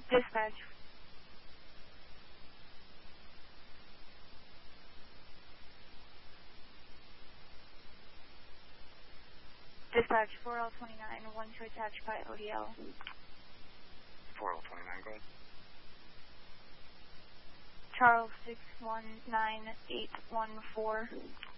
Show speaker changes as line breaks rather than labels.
Dispatch. Dispatch 4L29, 1 to attach by ODL.
4L29, go ahead.
Charles 619814.